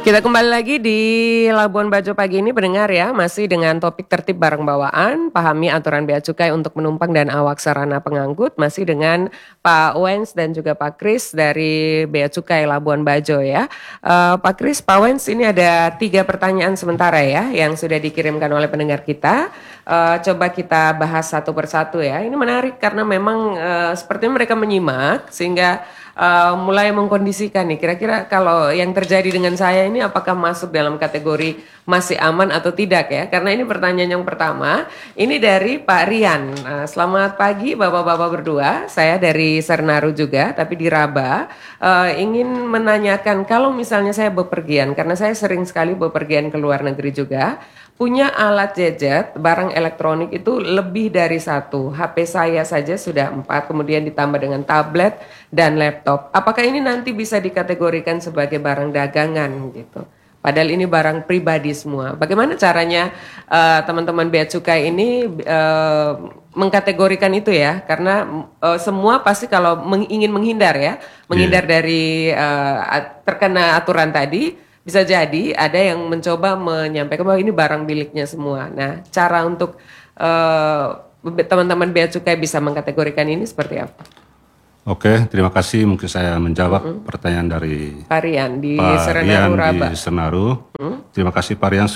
Kita kembali lagi di Labuan Bajo pagi ini pendengar ya, masih dengan topik tertib barang bawaan, pahami aturan bea cukai untuk penumpang dan awak sarana pengangkut, masih dengan Pak Wens dan juga Pak Kris dari Bea Cukai Labuan Bajo ya. Pak Kris, Pak Wens, ini ada 3 pertanyaan sementara ya yang sudah dikirimkan oleh pendengar kita. Coba kita bahas satu persatu ya. Ini menarik karena memang sepertinya mereka menyimak sehingga mulai mengkondisikan nih, kira-kira kalau yang terjadi dengan saya ini apakah masuk dalam kategori masih aman atau tidak ya? Karena ini pertanyaan yang pertama, ini dari Pak Rian. Selamat pagi Bapak-Bapak berdua, saya dari Sernaru juga, tapi di Raba. Ingin menanyakan kalau misalnya saya bepergian, karena saya sering sekali bepergian ke luar negeri juga, punya alat gadget, barang elektronik itu lebih dari 1. HP saya saja sudah 4, kemudian ditambah dengan tablet dan laptop. Apakah ini nanti bisa dikategorikan sebagai barang dagangan gitu? Padahal ini barang pribadi semua. Bagaimana caranya teman-teman bea cukai ini mengkategorikan itu ya? Karena semua pasti kalau ingin menghindar ya, menghindar dari terkena aturan tadi. Bisa jadi ada yang mencoba menyampaikan bahwa ini barang miliknya semua. Nah, cara untuk teman-teman bea cukai bisa mengkategorikan ini seperti apa? Oke, terima kasih. Mungkin saya menjawab pertanyaan dari Pak Rian di Pak Serenaru Rian Raba. di Senaru. Terima kasih Pak Rian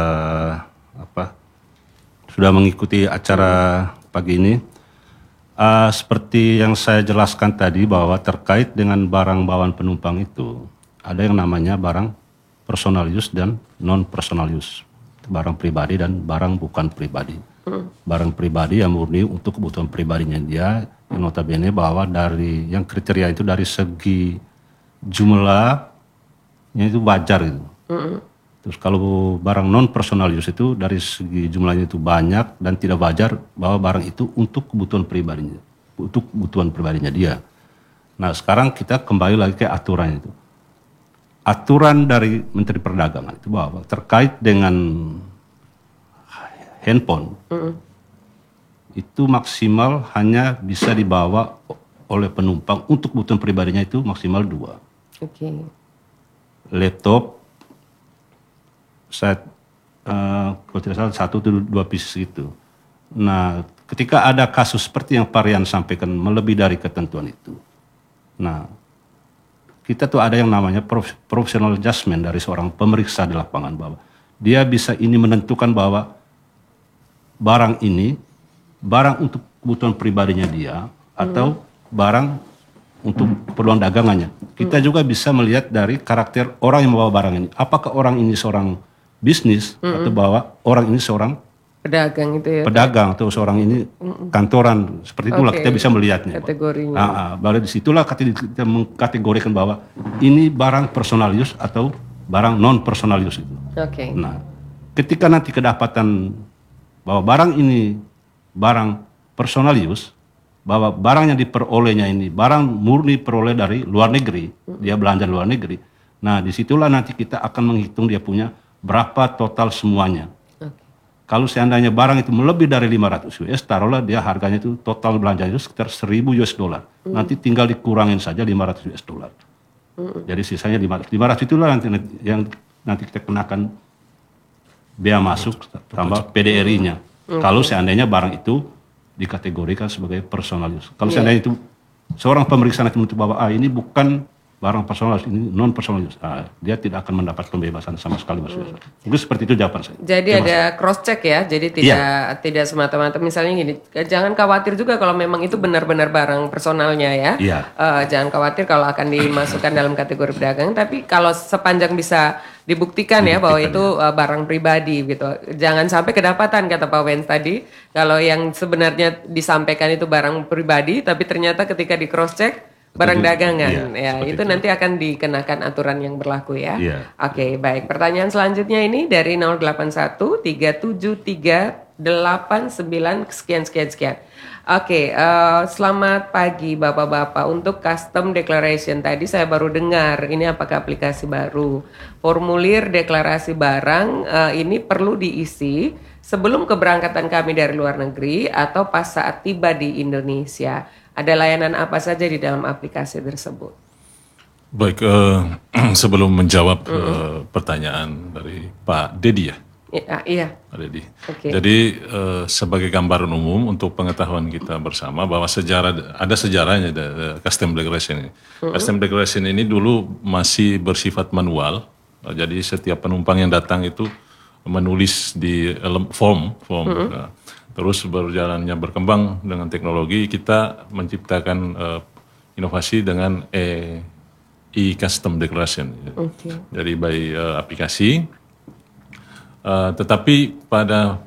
sudah mengikuti acara pagi ini. Seperti yang saya jelaskan tadi bahwa terkait dengan barang bawaan penumpang itu ada yang namanya barang personal use dan non personal use, barang pribadi dan barang bukan pribadi. Barang pribadi yang murni untuk kebutuhan pribadinya dia, yang notabene bahwa dari yang kriteria itu dari segi jumlahnya itu wajar gitu. Terus kalau barang non personal use itu dari segi jumlahnya itu banyak dan tidak wajar bahwa barang itu untuk kebutuhan pribadinya dia. Nah sekarang kita kembali lagi ke aturan itu. Aturan dari Menteri Perdagangan itu bahwa terkait dengan handphone itu maksimal hanya bisa dibawa oleh penumpang untuk kebutuhan pribadinya itu maksimal 2. Oke. Laptop kalau tidak salah 1 atau 2 pieces itu. Nah ketika ada kasus seperti yang Pak Rian sampaikan melebihi dari ketentuan itu. Nah kita tuh ada yang namanya professional judgment dari seorang pemeriksa di lapangan bahwa dia bisa ini menentukan bahwa barang ini barang untuk kebutuhan pribadinya dia atau barang untuk keperluan dagangannya. Kita juga bisa melihat dari karakter orang yang membawa barang ini. Apakah orang ini seorang bisnis atau bahwa orang ini seorang Pedagang itu ya. pedagang atau seorang ini kantoran, seperti itulah kita bisa melihatnya. Kategorinya. Baru disitulah kita mengkategorikan bahwa ini barang personal use atau barang non personal use itu. Oke. Nah, ketika nanti kedapatan bahwa barang ini barang personal use, bahwa barang yang diperolehnya ini barang murni peroleh dari luar negeri, dia belanja luar negeri. Nah, disitulah nanti kita akan menghitung dia punya berapa total semuanya. Kalau seandainya barang itu melebihi dari 500 US, taruhlah dia harganya itu total belanjanya itu sekitar 1000 US dollar. Nanti tinggal dikurangin saja 500 US dollar. Jadi sisanya 500. 500 itulah yang nanti kita kenakan bea masuk tambah PDRI-nya. Kalau seandainya barang itu dikategorikan sebagai personal use. Kalau seandainya itu seorang pemeriksa nanti menuntut bahwa ini bukan barang personal use, ini non personal use, dia tidak akan mendapat pembebasan sama sekali Mas. Mungkin seperti itu jawaban saya. Jadi ada cross check ya, jadi tidak semata-mata misalnya gini, jangan khawatir juga kalau memang itu benar-benar barang personalnya ya. Jangan khawatir kalau akan dimasukkan dalam kategori pedagang, tapi kalau sepanjang bisa dibuktikan ya bahwa itu barang pribadi gitu. Jangan sampai kedapatan kata Pak Wens tadi, kalau yang sebenarnya disampaikan itu barang pribadi, tapi ternyata ketika di cross check barang dagangan itu nanti akan dikenakan aturan yang berlaku ya. Oke, baik. Pertanyaan selanjutnya ini dari 081 373 89 sekian. Oke, selamat pagi Bapak-bapak. Untuk custom declaration tadi saya baru dengar, ini apakah aplikasi baru? Formulir deklarasi barang ini perlu diisi sebelum keberangkatan kami dari luar negeri atau pas saat tiba di Indonesia. Ada layanan apa saja di dalam aplikasi tersebut? Baik, sebelum menjawab pertanyaan dari Pak Dedi ya, Iya, Pak Dedi. oke. Jadi sebagai gambaran umum untuk pengetahuan kita bersama bahwa ada sejarahnya custom declaration ini. Custom declaration ini dulu masih bersifat manual. Jadi setiap penumpang yang datang itu menulis di form. Nah, terus berjalannya berkembang dengan teknologi, kita menciptakan inovasi dengan e-custom declaration. Oke. Jadi by aplikasi. Tetapi pada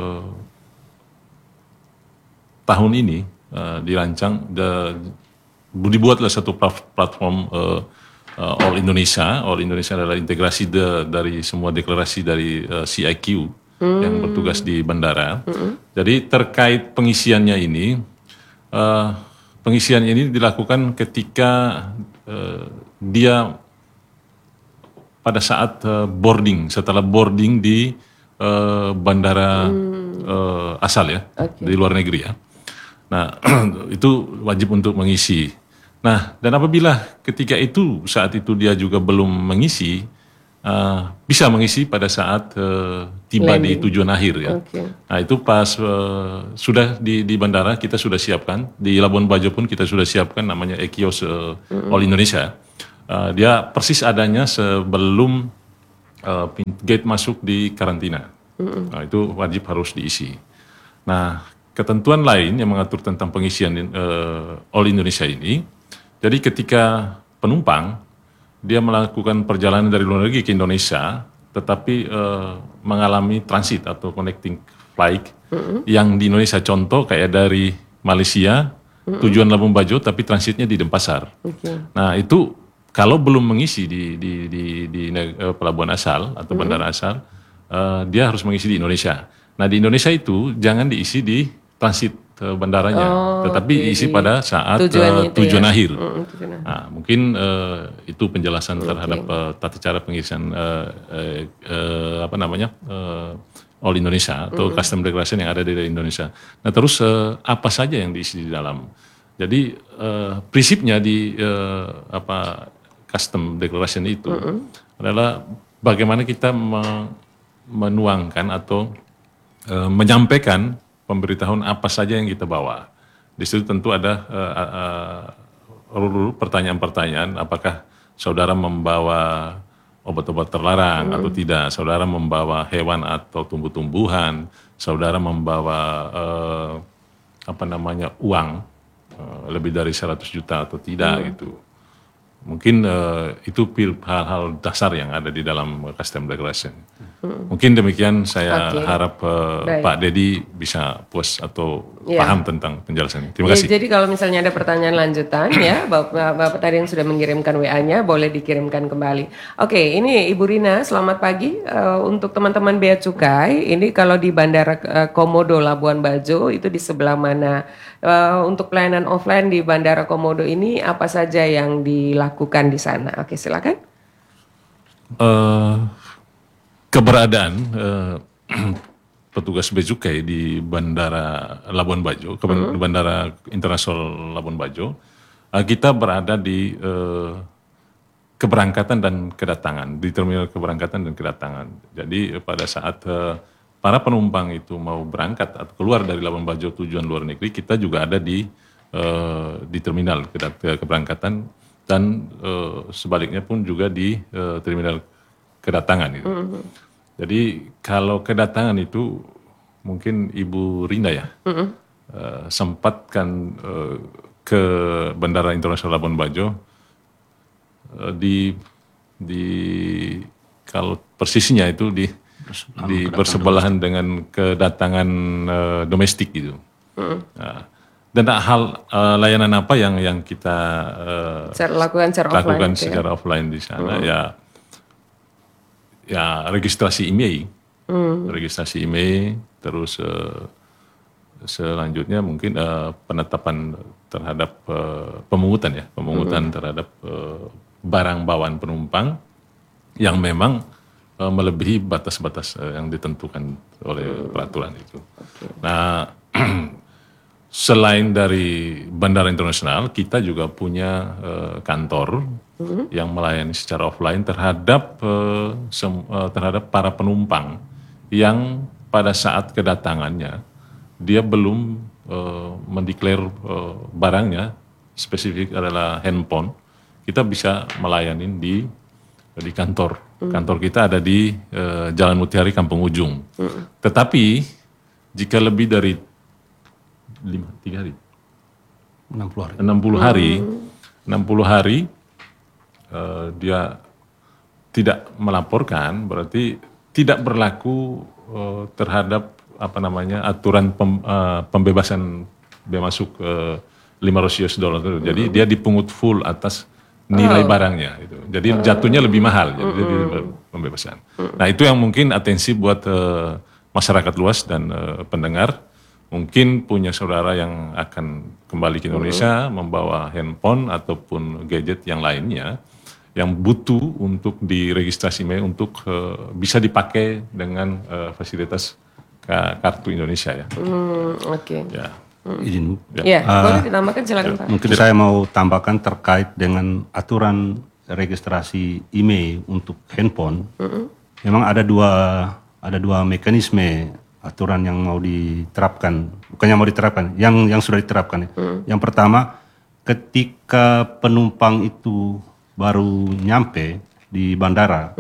tahun ini dirancang, dibuatlah satu platform All Indonesia. All Indonesia adalah integrasi dari semua deklarasi dari CIQ yang bertugas di bandara. Jadi terkait pengisiannya ini, pengisian ini dilakukan ketika dia pada saat boarding, setelah boarding di bandara asal ya, di luar negeri ya. Nah, itu wajib untuk mengisi. Nah, dan apabila ketika itu, saat itu dia juga belum mengisi, bisa mengisi pada saat tiba di tujuan akhir ya. Oke. Nah, itu pas sudah di bandara kita sudah siapkan, di Labuan Bajo pun kita sudah siapkan namanya e-kios All Indonesia. Dia persis adanya sebelum gate masuk di karantina. Nah, itu wajib harus diisi. Nah, ketentuan lain yang mengatur tentang pengisian All Indonesia ini, jadi ketika penumpang dia melakukan perjalanan dari luar negeri ke Indonesia, tetapi mengalami transit atau connecting flight yang di Indonesia, contoh kayak dari Malaysia tujuan Labuan Bajo, tapi transitnya di Denpasar. Nah, itu kalau belum mengisi di pelabuhan asal atau bandara asal, dia harus mengisi di Indonesia. Nah, di Indonesia itu jangan diisi di transit bandaranya, tetapi diisi pada saat tujuan akhir. Nah, mungkin itu penjelasan terhadap tata cara pengisian All Indonesia atau custom declaration yang ada di Indonesia. Nah, terus apa saja yang diisi di dalam? Jadi prinsipnya di custom declaration itu adalah bagaimana kita menuangkan atau menyampaikan pemberitahuan apa saja yang kita bawa. Di situ tentu ada pertanyaan-pertanyaan, apakah saudara membawa obat-obat terlarang atau tidak, saudara membawa hewan atau tumbuh-tumbuhan, saudara membawa uang lebih dari 100 juta atau tidak gitu. Mungkin itu hal-hal dasar yang ada di dalam custom declaration. Mungkin demikian, saya harap Pak Dedi bisa puas atau paham tentang penjelasan ini. Terima kasih. Jadi kalau misalnya ada pertanyaan lanjutan ya, Bapak tadi yang sudah mengirimkan WA-nya boleh dikirimkan kembali. Oke, ini Ibu Rina, selamat pagi. Untuk teman-teman Bea Cukai, ini kalau di Bandara Komodo Labuan Bajo itu di sebelah mana? Untuk pelayanan offline di Bandara Komodo ini apa saja yang dilakukan di sana? Oke, silakan. Keberadaan petugas Bea Cukai di Bandara Labuan Bajo, Bandara Internasional Labuan Bajo, kita berada di keberangkatan dan kedatangan, di terminal keberangkatan dan kedatangan. Jadi pada saat para penumpang itu mau berangkat atau keluar dari Labuan Bajo tujuan luar negeri, kita juga ada di terminal keberangkatan dan sebaliknya pun juga di terminal kedatangan itu. Jadi kalau kedatangan itu mungkin Ibu Rinda ya sempatkan ke Bandara Internasional Labuan Bajo di kalau persisnya itu di bersebelahan dengan kedatangan domestik gitu. Nah, dan layanan apa yang kita lakukan secara offline di sana ya registrasi IMEI, terus selanjutnya mungkin penetapan terhadap pemungutan terhadap barang bawaan penumpang yang memang melebihi batas-batas yang ditentukan oleh peraturan itu. Nah, selain dari Bandara Internasional, kita juga punya kantor yang melayani secara offline terhadap terhadap para penumpang yang pada saat kedatangannya dia belum mendeklar barangnya spesifik adalah handphone. Kita bisa melayani di kantor. Kantor kita ada di Jalan Mutiara Kampung Ujung. Tetapi jika lebih dari 3 hari, 60 hari. 60 hari, 60 hari dia tidak melaporkan, berarti tidak berlaku terhadap aturan pembebasan bea masuk $500. Jadi dia dipungut full atas nilai barangnya itu. Jadi jatuhnya lebih mahal jadi pembebasan. Nah, itu yang mungkin atensi buat masyarakat luas dan pendengar. Mungkin punya saudara yang akan kembali ke Indonesia membawa handphone ataupun gadget yang lainnya yang butuh untuk diregistrasi email untuk bisa dipakai dengan fasilitas kartu Indonesia ya. Oke. Ya. Izin. Ya, boleh ditambahkan silakan Pak. Mungkin saya mau tambahkan terkait dengan aturan registrasi email untuk handphone. Memang ada dua mekanisme aturan yang mau diterapkan, bukannya mau diterapkan, yang sudah diterapkan. Yang pertama, ketika penumpang itu baru nyampe di bandara,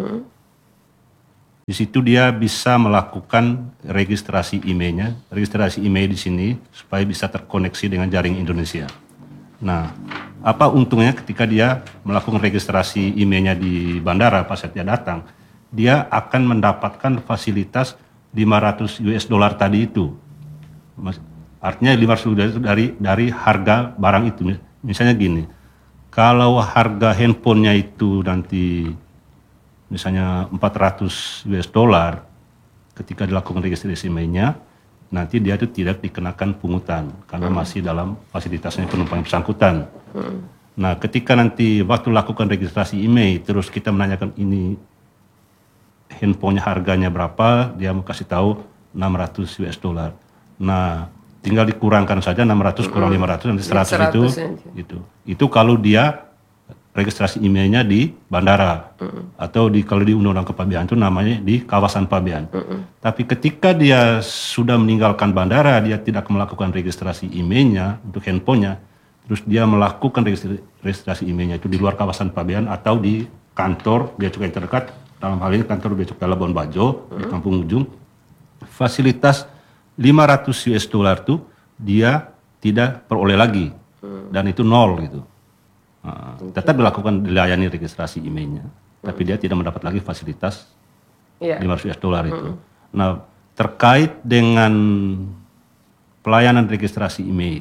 di situ dia bisa melakukan registrasi emailnya. Registrasi email di sini supaya bisa terkoneksi dengan jaring Indonesia. Nah, apa untungnya ketika dia melakukan registrasi emailnya di bandara pas saat dia datang, dia akan mendapatkan fasilitas $500 tadi itu. Artinya $500 itu dari harga barang itu. Misalnya gini, kalau harga handphonenya itu nanti misalnya $400 ketika dilakukan registrasi emailnya, nanti dia itu tidak dikenakan pungutan karena masih dalam fasilitasnya penumpang yang bersangkutan. Nah, ketika nanti waktu lakukan registrasi email terus kita menanyakan ini handphonenya harganya berapa, dia mau kasih tahu $600. Nah, tinggal dikurangkan saja 600 kurang 500 nanti 100 itu. Itu kalau dia registrasi emailnya di bandara atau kalau di Undang-Undang Kepabeanan itu namanya di kawasan pabean. Tapi ketika dia sudah meninggalkan bandara, dia tidak melakukan registrasi emailnya untuk handphonenya, terus dia melakukan registrasi emailnya itu di luar kawasan pabean atau di kantor bea cukai terdekat, dalam hal ini kantor bea cukai Labuan Bajo di Kampung Ujung, fasilitas $500 itu dia tidak peroleh lagi dan itu nol gitu. Tetap dilayani registrasi emailnya, tapi dia tidak mendapat lagi fasilitas $500 itu. Nah, terkait dengan pelayanan registrasi email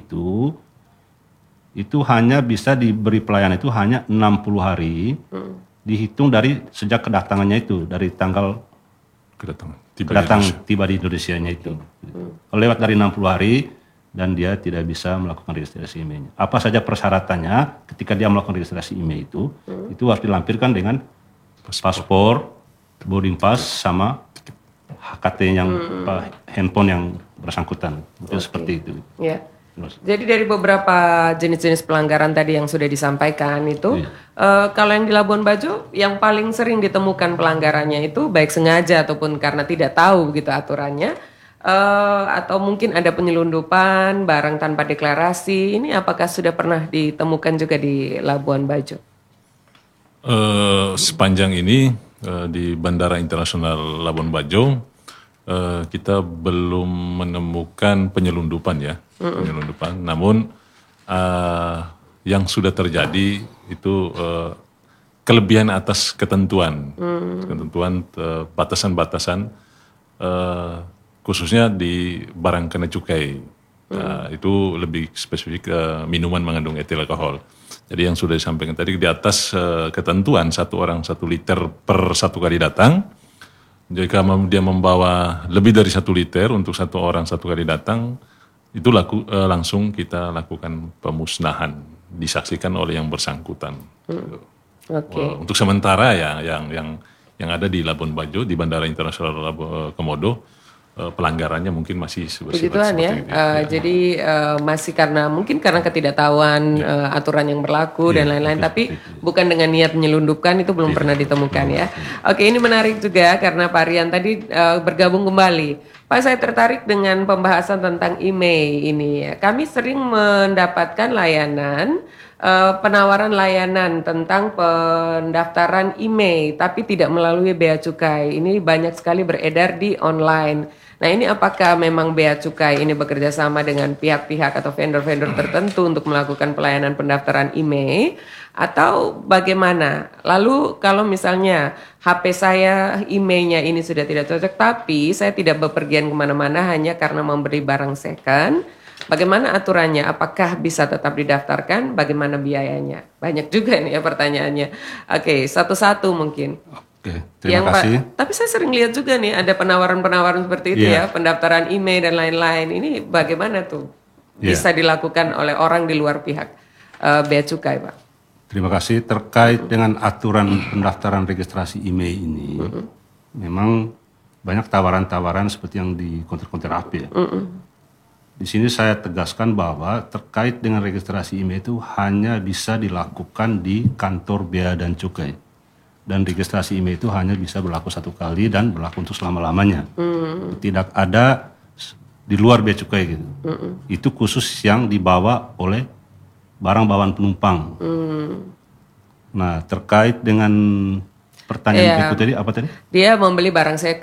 itu hanya bisa diberi pelayanan itu hanya 60 hari, dihitung dari sejak kedatangannya itu, dari tanggal tiba di Indonesianya itu. Kalau lewat dari 60 hari, dan dia tidak bisa melakukan registrasi emailnya. Apa saja persyaratannya ketika dia melakukan registrasi email itu harus dilampirkan dengan paspor, boarding pass, sama HKT yang handphone yang bersangkutan. Itu seperti itu. Ya. Jadi dari beberapa jenis-jenis pelanggaran tadi yang sudah disampaikan itu, kalau yang di Labuan Bajo yang paling sering ditemukan pelanggarannya itu baik sengaja ataupun karena tidak tahu begitu aturannya, atau mungkin ada penyelundupan barang tanpa deklarasi. Ini apakah sudah pernah ditemukan juga di Labuan Bajo? Sepanjang ini di Bandara Internasional Labuan Bajo kita belum menemukan penyelundupan ya, penyelundupan. Namun yang sudah terjadi itu kelebihan atas ketentuan, batasan-batasan. Khususnya di barang kena cukai, itu lebih spesifik minuman mengandung etil alkohol. Jadi yang sudah disampaikan tadi di atas ketentuan 1 orang 1 liter per 1 kali datang. Jika dia membawa lebih dari 1 liter untuk 1 orang 1 kali datang, itu langsung kita lakukan pemusnahan, disaksikan oleh yang bersangkutan. Untuk sementara ya yang ada di Labuan Bajo di Bandara Internasional Komodo. pelanggarannya mungkin masih Begituan ya. seperti itu. Jadi masih mungkin karena ketidaktahuan aturan yang berlaku dan lain-lain. Tapi bukan dengan niat menyelundupkan, itu belum pernah ditemukan ya. Oke, ini menarik juga karena Pak Rian tadi bergabung kembali. Pak, saya tertarik dengan pembahasan tentang email ini ya. Kami sering mendapatkan penawaran layanan tentang pendaftaran email, tapi tidak melalui Bea Cukai. Ini banyak sekali beredar di online. Nah, ini apakah memang Bea Cukai ini bekerja sama dengan pihak-pihak atau vendor-vendor tertentu untuk melakukan pelayanan pendaftaran email atau bagaimana? Lalu kalau misalnya HP saya emailnya ini sudah tidak cocok, tapi saya tidak bepergian kemana-mana hanya karena membeli barang second, bagaimana aturannya? Apakah bisa tetap didaftarkan? Bagaimana biayanya? Banyak juga nih ya pertanyaannya. Oke, satu-satu mungkin. Oke, terima kasih. Tapi saya sering lihat juga nih ada penawaran-penawaran seperti itu ya, pendaftaran email dan lain-lain. Ini bagaimana tuh bisa dilakukan oleh orang di luar pihak Bea Cukai, Pak? Terima kasih. Terkait dengan aturan pendaftaran registrasi email ini, memang banyak tawaran-tawaran seperti yang di konter-konter HP ya. Di sini saya tegaskan bahwa terkait dengan registrasi email itu hanya bisa dilakukan di kantor Bea dan Cukai. Dan registrasi email itu hanya bisa berlaku 1 kali dan berlaku untuk selama-lamanya. Tidak ada di luar Bea Cukai gitu. Itu khusus yang dibawa oleh barang bawaan penumpang. Nah, terkait dengan pertanyaan berikut tadi, apa tadi? Dia membeli barang second